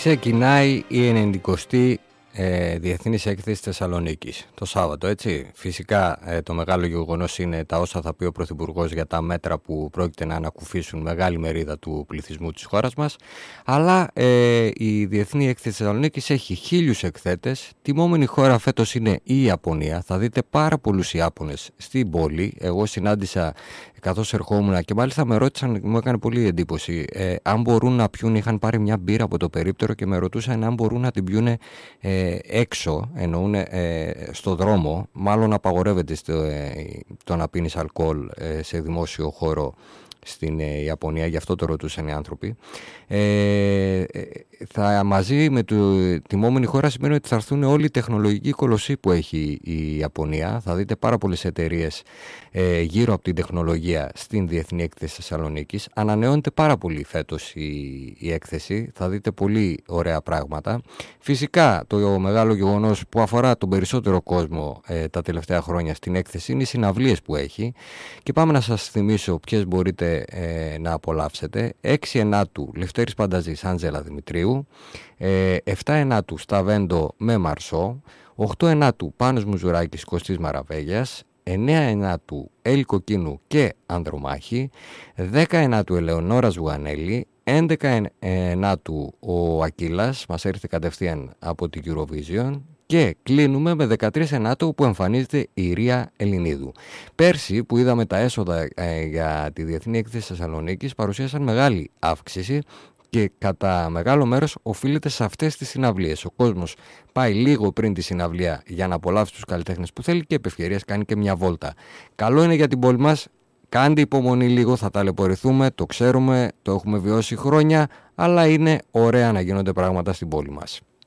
Ξεκινάει η 90η Διεθνής Έκθεση Θεσσαλονίκης το Σάββατο, έτσι. Φυσικά το μεγάλο γεγονός είναι τα όσα θα πει ο Πρωθυπουργός για τα μέτρα που πρόκειται να ανακουφίσουν μεγάλη μερίδα του πληθυσμού της χώρας μας. Αλλά η Διεθνή Έκθεση Θεσσαλονίκης έχει 1.000 εκθέτες. Τιμόμενη χώρα φέτος είναι η Ιαπωνία. Θα δείτε πάρα πολλούς Ιάπωνες στην πόλη. Εγώ συνάντησα καθώς ερχόμουν και μάλιστα με ρώτησαν, μου έκανε πολύ εντύπωση, αν μπορούν να πιούν, είχαν πάρει μια μπύρα από το περίπτερο και με ρωτούσαν αν μπορούν να την πιούν έξω, εννοούν στο δρόμο. Μάλλον απαγορεύεται το να πίνεις αλκοόλ σε δημόσιο χώρο στην Ιαπωνία, γι' αυτό το ρωτούσαν οι άνθρωποι. Θα μαζί με τη τιμόμενη χώρα σημαίνει ότι θα έρθουν όλοι οι τεχνολογικοί κολοσσοί που έχει η Ιαπωνία. Θα δείτε πάρα πολλές εταιρείες γύρω από την τεχνολογία στην Διεθνή Έκθεση Θεσσαλονίκης. Ανανεώνεται πάρα πολύ φέτος η έκθεση. Θα δείτε πολύ ωραία πράγματα. Φυσικά το μεγάλο γεγονός που αφορά τον περισσότερο κόσμο τα τελευταία χρόνια στην έκθεση είναι οι συναυλίες που έχει. Και πάμε να σας θυμίσω ποιες μπορείτε να απολαύσετε. 6 Ενάτου Λευτέρης Πανταζής, Άντζελα Δημητρίου. 7 Ενάτου Σταβέντο με Μαρσό. 8 Ενάτου Πάνος Μουζουράκης, Κωστής Μαραβέγιας. 9 Ενάτου Έλλη Κοκκίνου και Ανδρομάχη. 10 Ενάτου Ελεονόρας Ζουγανέλη. 11 Ενάτου ο Ακύλας, μας έρθει κατευθείαν από την Eurovision. Και κλείνουμε με 13 Ενάτου που εμφανίζεται η Ρία Ελληνίδου. Πέρσι που είδαμε τα έσοδα για τη Διεθνή Έκθεση Θεσσαλονίκης παρουσίασαν μεγάλη αύξηση και κατά μεγάλο μέρος οφείλεται σε αυτές τις συναυλίες. Ο κόσμος πάει λίγο πριν τη συναυλία για να απολαύσει τους καλλιτέχνες που θέλει και επ' ευκαιρίας κάνει και μια βόλτα. Καλό είναι για την πόλη μας. Κάντε υπομονή λίγο, θα ταλαιπωρηθούμε, το ξέρουμε, το έχουμε βιώσει χρόνια, αλλά είναι ωραία να γίνονται πράγματα στην πόλη μας.